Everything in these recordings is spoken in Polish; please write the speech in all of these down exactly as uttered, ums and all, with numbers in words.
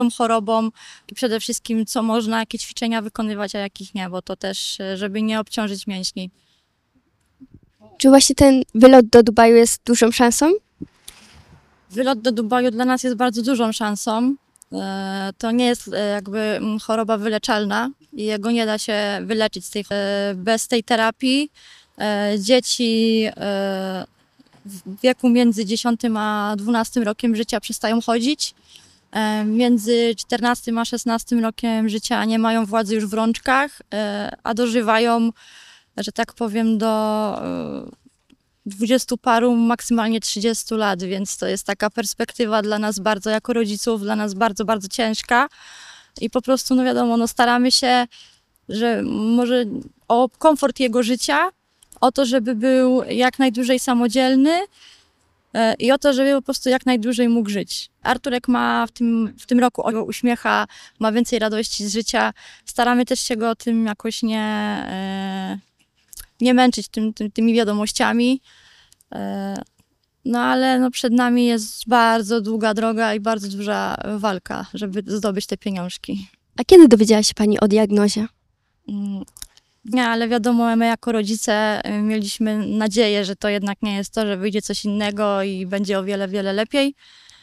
chorobą i przede wszystkim co można, jakie ćwiczenia wykonywać, a jakich nie, bo to też, żeby nie obciążyć mięśni. Czy właśnie ten wylot do Dubaju jest dużą szansą? Wylot do Dubaju dla nas jest bardzo dużą szansą. To nie jest jakby choroba wyleczalna i jego nie da się wyleczyć z tej, bez tej terapii. Dzieci w wieku między dziesiątym a dwunastym rokiem życia przestają chodzić. Między czternastym a szesnastym rokiem życia nie mają władzy już w rączkach, a dożywają, że tak powiem, do dwudziestu paru, maksymalnie trzydziestu lat, więc to jest taka perspektywa dla nas bardzo, jako rodziców, dla nas bardzo, bardzo ciężka. I po prostu, no wiadomo, no staramy się, że może o komfort jego życia, o to, żeby był jak najdłużej samodzielny i o to, żeby po prostu jak najdłużej mógł żyć. Arturek ma w tym, w tym roku uśmiecha, ma więcej radości z życia. Staramy też się go tym jakoś nie, nie męczyć tym, tym, tymi wiadomościami. No ale no przed nami jest bardzo długa droga i bardzo duża walka, żeby zdobyć te pieniążki. A kiedy dowiedziała się Pani o diagnozie? Nie, ale wiadomo, my jako rodzice mieliśmy nadzieję, że to jednak nie jest to, że wyjdzie coś innego i będzie o wiele, wiele lepiej.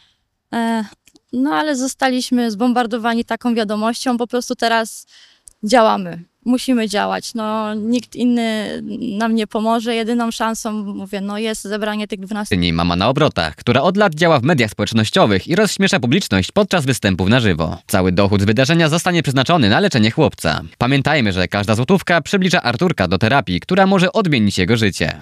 No ale zostaliśmy zbombardowani taką wiadomością, po prostu teraz działamy. Musimy działać, no nikt inny nam nie pomoże, jedyną szansą, mówię, no jest zebranie tych dwunastu... Mama na obrotach, która od lat działa w mediach społecznościowych i rozśmiesza publiczność podczas występów na żywo. Cały dochód z wydarzenia zostanie przeznaczony na leczenie chłopca. Pamiętajmy, że każda złotówka przybliża Arturka do terapii, która może odmienić jego życie.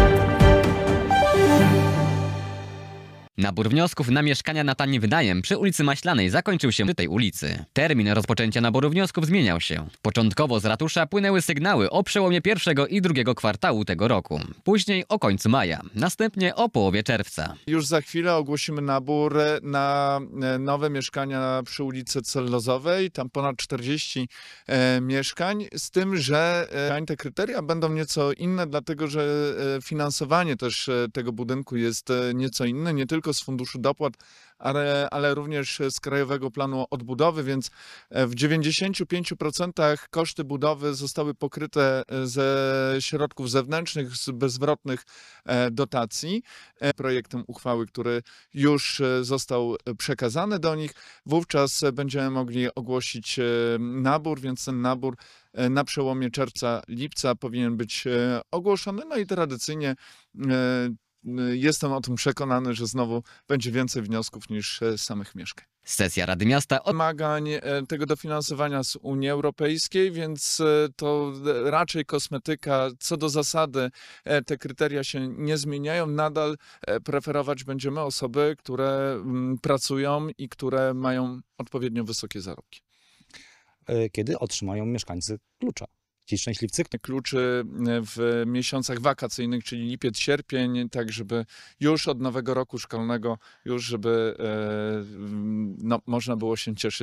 Nabór wniosków na mieszkania na tani wynajem przy ulicy Maślanej zakończył się przy tej ulicy. Termin rozpoczęcia naboru wniosków zmieniał się. Początkowo z ratusza płynęły sygnały o przełomie pierwszego i drugiego kwartału tego roku. Później o końcu maja, następnie o połowie czerwca. Już za chwilę ogłosimy nabór na nowe mieszkania przy ulicy Cellozowej. Tam ponad czterdzieści e, mieszkań, z tym, że e, te kryteria będą nieco inne, dlatego że e, finansowanie też e, tego budynku jest e, nieco inne, nie tylko z Funduszu Dopłat, ale, ale również z Krajowego Planu Odbudowy, więc w dziewięćdziesięciu pięciu procentach koszty budowy zostały pokryte ze środków zewnętrznych, z bezzwrotnych dotacji. Projektem uchwały, który już został przekazany do nich, wówczas będziemy mogli ogłosić nabór, więc ten nabór na przełomie czerwca, lipca powinien być ogłoszony, no i tradycyjnie jestem o tym przekonany, że znowu będzie więcej wniosków niż samych mieszkań. Sesja Rady Miasta od Wymagań tego dofinansowania z Unii Europejskiej, więc to raczej kosmetyka. Co do zasady te kryteria się nie zmieniają. Nadal preferować będziemy osoby, które pracują i które mają odpowiednio wysokie zarobki. Kiedy otrzymają mieszkańcy klucza? Ci szczęśliwcy? Kluczy w miesiącach wakacyjnych, czyli lipiec, sierpień, tak żeby już od nowego roku szkolnego, już żeby no, można było się cieszyć